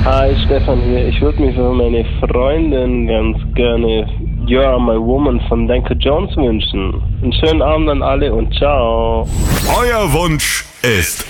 Hi, Stefan hier. Ich würde mir für meine Freundin ganz gerne You Are My Woman von Danko Jones wünschen. Einen schönen Abend an alle und ciao. Euer Wunsch ist